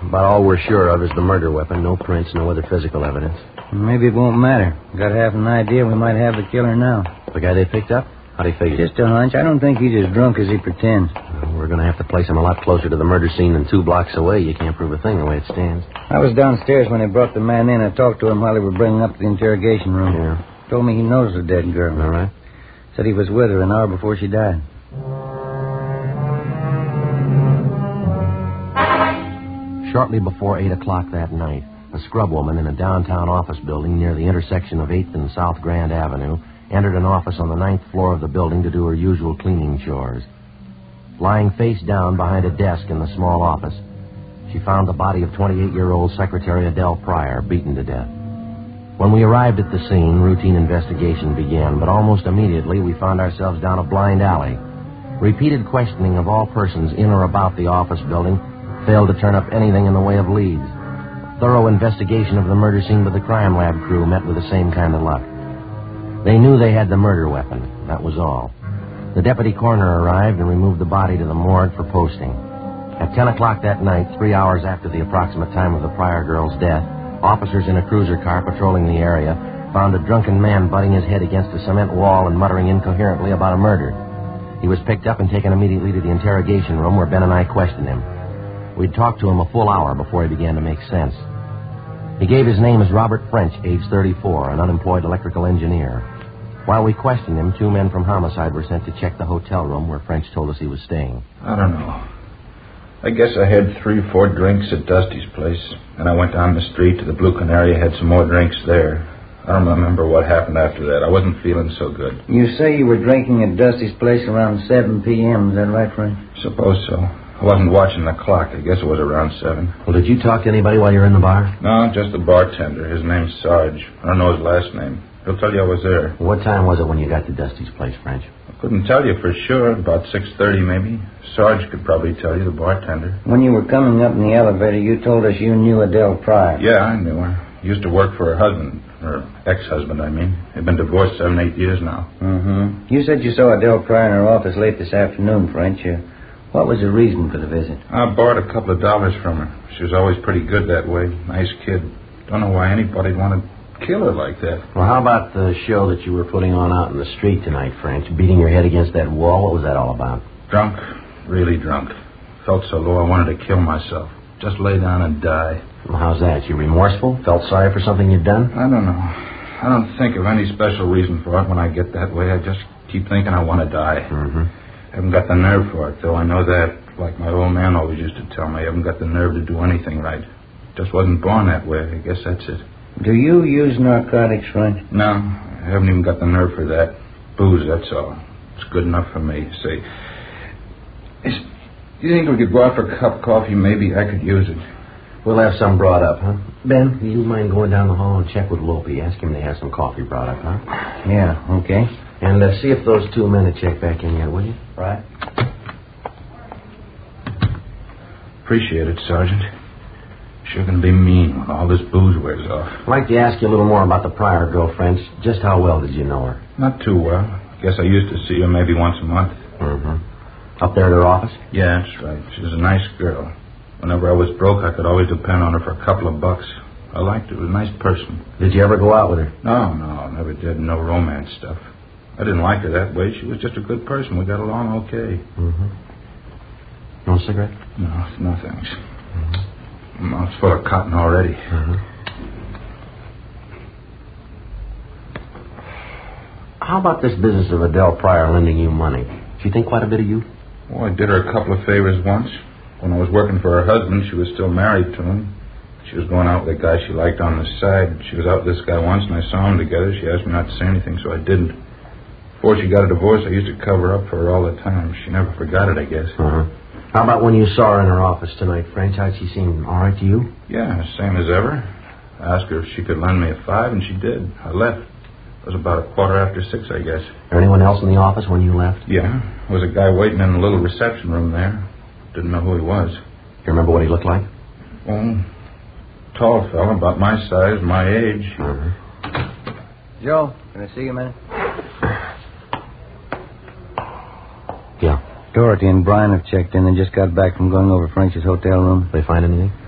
About all we're sure of is the murder weapon. No prints, no other physical evidence. Maybe it won't matter. Got half an idea we might have the killer now. The guy they picked up? How do you figure? Just a hunch. I don't think he's as drunk as he pretends. Well, we're going to have to place him a lot closer to the murder scene than 2 blocks away. You can't prove a thing the way it stands. I was downstairs when they brought the man in. I talked to him while they were bringing up the interrogation room. Yeah. Told me he knows the dead girl. All right. Said he was with her an hour before she died. Shortly before 8 o'clock that night, a scrub woman in a downtown office building near the intersection of 8th and South Grand Avenue entered an office on the 9th floor of the building to do her usual cleaning chores. Lying face down behind a desk in the small office, she found the body of 28-year-old Secretary Adele Pryor, beaten to death. When we arrived at the scene, routine investigation began, but almost immediately we found ourselves down a blind alley. Repeated questioning of all persons in or about the office building failed to turn up anything in the way of leads. Thorough investigation of the murder scene by the crime lab crew met with the same kind of luck. They knew they had the murder weapon. That was all. The deputy coroner arrived and removed the body to the morgue for posting. At 10 o'clock that night, 3 hours after the approximate time of the Pryor girl's death, officers in a cruiser car patrolling the area found a drunken man butting his head against a cement wall and muttering incoherently about a murder. He was picked up and taken immediately to the interrogation room where Ben and I questioned him. We'd talked to him a full hour before he began to make sense. He gave his name as Robert French, age 34, an unemployed electrical engineer. While we questioned him, 2 men from homicide were sent to check the hotel room where French told us he was staying. I don't know. I guess I had 3 or 4 drinks at Dusty's place. Then I went down the street to the Blue Canary, had some more drinks there. I don't remember what happened after that. I wasn't feeling so good. You say you were drinking at Dusty's place around 7 p.m., is that right, Frank? Suppose so. I wasn't watching the clock. I guess it was around 7. Well, did you talk to anybody while you were in the bar? No, just the bartender. His name's Sarge. I don't know his last name. He'll tell you I was there. What time was it when you got to Dusty's place, French? I couldn't tell you for sure. About 6:30 maybe. Sarge could probably tell you, the bartender. When you were coming up in the elevator, you told us you knew Adele Pryor. Yeah, I knew her. Used to work for her husband. Her ex-husband, I mean. They've been divorced 7, 8 years now. Mm-hmm. You said you saw Adele Pryor in her office late this afternoon, French. What was the reason for the visit? I borrowed a couple of dollars from her. She was always pretty good that way. Nice kid. Don't know why anybody'd want to kill her like that. Well, how about the show that you were putting on out in the street tonight, French? Beating your head against that wall? What was that all about? Drunk. Really drunk. Felt so low I wanted to kill myself. Just lay down and die. Well, how's that? You remorseful? Felt sorry for something you'd done? I don't know. I don't think of any special reason for it when I get that way. I just keep thinking I want to die. Mm-hmm. Haven't got the nerve for it, though. I know that. Like my old man always used to tell me, I haven't got the nerve to do anything right. Just wasn't born that way. I guess that's it. Do you use narcotics, French? No, I haven't even got the nerve for that. Booze, that's all. It's good enough for me. Say, do you think we could go out for a cup of coffee? Maybe I could use it. We'll have some brought up, huh? Ben, do you mind going down the hall and check with Lopey? Ask him to have some coffee brought up, huh? Yeah, okay. And see if those 2 men have checked back in yet, will you? Right. Appreciate it, Sergeant. Sure gonna be mean when all this booze wears off. I'd like to ask you a little more about the Pryor girl, French. Just how well did you know her? Not too well. Guess I used to see her maybe once a month. Mm-hmm. Up there at her office? Yeah, that's right. She was a nice girl. Whenever I was broke, I could always depend on her for a couple of bucks. I liked her. She was a nice person. Did you ever go out with her? No, never did. No romance stuff. I didn't like her that way. She was just a good person. We got along okay. Mm-hmm. You want a cigarette? No thanks. Mm-hmm. Mouth's full of cotton already. Mm-hmm. How about this business of Adele Pryor lending you money? She think quite a bit of you? Oh, I did her a couple of favors once. When I was working for her husband, she was still married to him. She was going out with a guy she liked on the side. She was out with this guy once, and I saw them together. She asked me not to say anything, so I didn't. Before she got a divorce, I used to cover up for her all the time. She never forgot it, I guess. Uh-huh. How about when you saw her in her office tonight, French? How'd she seem? All right to you? Yeah, same as ever. I asked her if she could lend me a $5, and she did. I left. It was about 6:15, I guess. There anyone else in the office when you left? Yeah. There was a guy waiting in the little reception room there. Didn't know who he was. You remember what he looked like? Well, tall fella, about my size, my age. Uh-huh. Joe, can I see you a minute? Yeah. Dorothy and Brian have checked in and just got back from going over French's hotel room. They find anything?